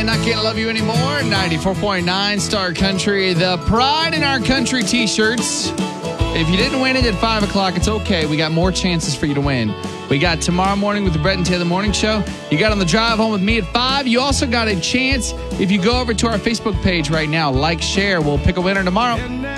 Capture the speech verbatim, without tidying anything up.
and Not Gonna Love You Anymore. ninety-four point nine Star Country. The Pride in Our Country t-shirts. If you didn't win it at five o'clock, it's okay. We got more chances for you to win. We got tomorrow morning with the Brett and Taylor Morning Show. You got On the Drive Home with me at five. You also got a chance if you go over to our Facebook page right now. Like, share. We'll pick a winner tomorrow.